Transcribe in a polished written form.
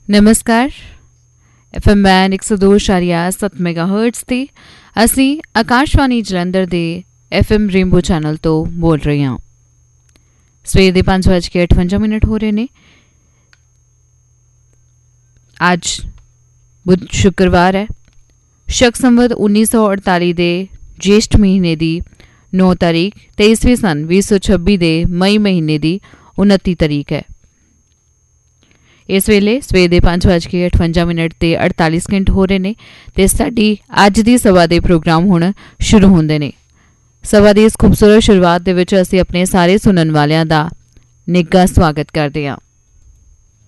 नमस्कार। FM band 102.7 ਮੈਗਾਹਰਟਜ਼ ਤੇ ਅਸੀਂ ਆਕਾਸ਼ਵਾਣੀ ਜਲੰਧਰ ਦੇ FM ਰੇਨਬੋ ਚੈਨਲ ਤੋਂ ਬੋਲ ਰਹੇ ਹਾਂ। ਸਵੇਰ ਦੇ 5:58 ਹੋ ਰਹੇ ਨੇ। ਅੱਜ ਬੁੱਧ ਸ਼ੁੱਕਰਵਾਰ ਹੈ। ਸ਼ਕ ਸੰਵਤ 1948 ਦੇ ਜੇਸ਼ਟ ਮਹੀਨੇ ਦੀ 9 ਤਾਰੀਖ ਤੇ ਈਸਵੀ ਸਨ 2026 ਦੇ ਮਈ ਮਹੀਨੇ ਦੀ 29 ਤਾਰੀਖ ਹੈ। ਇਸ ਵੇਲੇ ਸਵੇਰ ਦੇ 5:58 ਤੇ 48 ਸਕਿੰਟ ਹੋ ਰਹੇ ਨੇ ਤੇ ਸਾਡੀ ਅੱਜ ਦੀ ਸਭਾ ਦੇ ਪ੍ਰੋਗਰਾਮ ਹੁਣ ਸ਼ੁਰੂ ਹੁੰਦੇ ਨੇ। ਸਭਾ ਦੀ ਇਸ ਖੂਬਸੂਰਤ ਸ਼ੁਰੂਆਤ ਦੇ ਵਿੱਚ ਅਸੀਂ ਆਪਣੇ ਸਾਰੇ ਸੁਣਨ ਵਾਲਿਆਂ ਦਾ ਨਿੱਘਾ ਸਵਾਗਤ ਕਰਦੇ ਹਾਂ।